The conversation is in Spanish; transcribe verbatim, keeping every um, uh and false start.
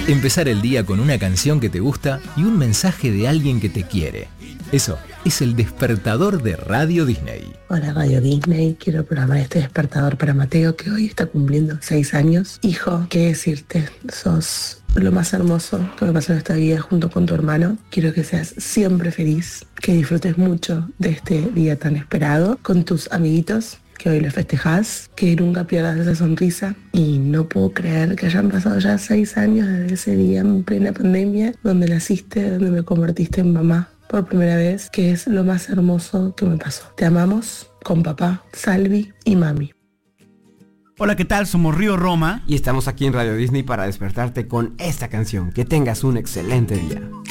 Empezar el día con una canción que te gusta y un mensaje de alguien que te quiere. Eso es el despertador de Radio Disney. Hola Radio Disney, quiero programar este despertador para Mateo, que hoy está cumpliendo seis años. Hijo, ¿qué decirte? Sos lo más hermoso que me pasó en esta vida junto con tu hermano. Quiero que seas siempre feliz, que disfrutes mucho de este día tan esperado con tus amiguitos, que hoy lo festejás, que nunca pierdas esa sonrisa. Y no puedo creer que hayan pasado ya seis años desde ese día en plena pandemia, donde naciste, donde me convertiste en mamá por primera vez, que es lo más hermoso que me pasó. Te amamos con papá, Salvi y mami. Hola, ¿qué tal? Somos Río Roma y estamos aquí en Radio Disney para despertarte con esta canción. Que tengas un excelente día.